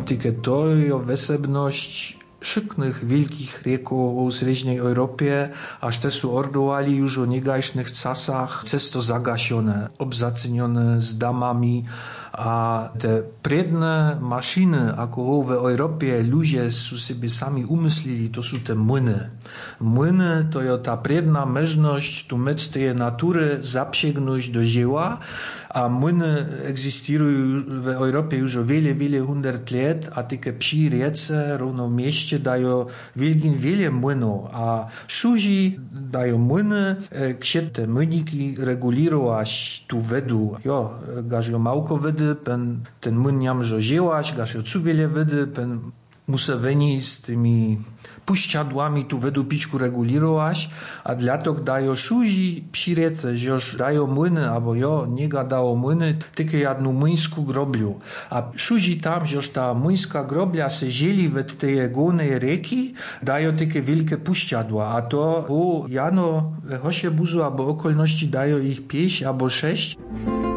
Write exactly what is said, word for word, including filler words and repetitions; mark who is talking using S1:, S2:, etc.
S1: tykę to jo wesebność szyknych wielkich rieków w średniej Europie, aż te są ordowali już o niegajsznych czasach, często zagasione, obzacenione z damami, a te predne maszyny, ako w Europie ludzie są sobie sami umyslili, to są te młyny. Młyny to jest ta predna możność tu mec tej natury zapsięgnąć do dzieła, a młyny egzystują w Europie już o wiele, wiele hundert lat, a takie przy riece, równo w mieście dają wielkin wiele młynów, a szuzi dają młyny, gdzie te młyniki regulirować tu wedu. Jo, gaż jo małko wedy, pen, ten młyn nie może ziełać, gaż jo cu wiele wedy, pen museweni z tymi puściadłami tu wedu piczku regulirować, a dla toho dają szuzi przy riece, że dają młyny, albo jo, nie gadało młyny, tylko jedną młyńską grobliu. A szuzi tam, że ta młyńska groblia se zieli w tej głównej rieki, dają takie wielkie puściadła, a to u Jano, Hosie Buzu, albo okolności dają ich pięć albo sześć.